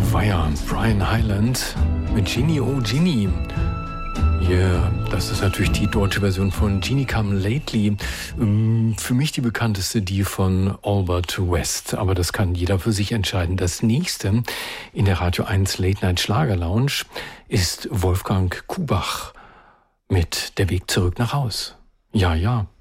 war ja Brian Hyland mit Genie, oh Genie. Yeah, das ist natürlich die deutsche Version von Genie Come Lately. Für mich die bekannteste, die von Albert West. Aber das kann jeder für sich entscheiden. Das nächste in der Radio 1 Late Night Schlager Lounge ist Wolfgang Kubach mit Der Weg zurück nach Haus. Ja, ja.